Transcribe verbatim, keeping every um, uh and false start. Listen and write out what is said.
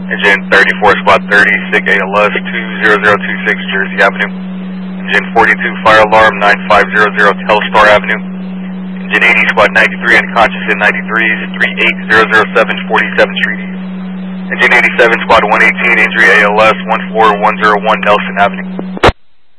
Engine thirty-four, squad thirty, SIG A L S two zero zero two six, Jersey Avenue. Engine forty-two, fire alarm nine five zero zero, Telstar Avenue. Engine eighty, squad ninety-three, unconscious in ninety-three, three eight zero zero seven, forty-seventh Street East. Engine eighty-seven, squad one eighteen, injury A L S one four one zero one, Nelson Avenue.